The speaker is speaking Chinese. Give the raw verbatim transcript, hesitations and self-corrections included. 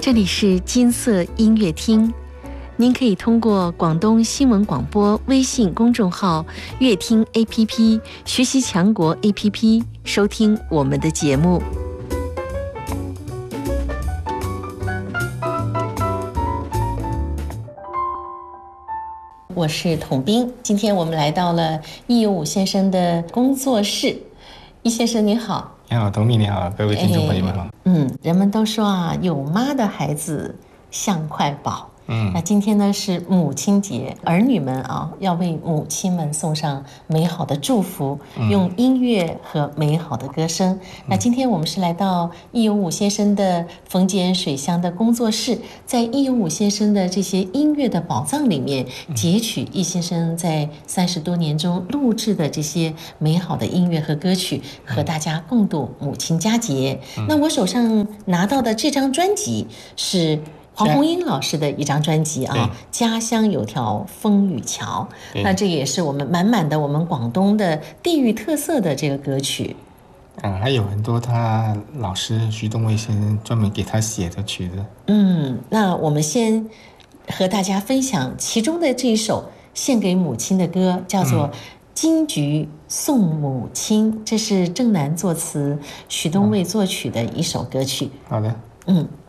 这里是金色音乐厅，您可以通过广东新闻广播微信公众号、乐听 A P P、学习强国 A P P 收听我们的节目。我是统兵，今天我们来到了易有武先生的工作室。易先生你好。 你好，董米你好，各位听众朋友们好、哎。 嗯，人们都说啊，有妈的孩子像块宝。 嗯， 那今天呢是母亲节，儿女们啊要为母亲们送上美好的祝福，嗯、用音乐和美好的歌声。嗯、那今天我们是来到易有武先生的冯简水乡的工作室，在易有武先生的这些音乐的宝藏里面，截取易先生在三十多年中录制的这些美好的音乐和歌曲，和大家共度母亲佳节。嗯、那我手上拿到的这张专辑是黄宏英老师的一张专辑啊，家乡有条风雨桥，那这也是我们满满的我们广东的地域特色的这个歌曲。 嗯，还有很多他老师徐东卫先生专门给他写的曲子。 嗯，那我们先和大家分享其中的这一首献给母亲的歌，叫做《金菊送母亲》，这是郑楠作词、徐东卫作曲的一首歌曲。 好的， 嗯。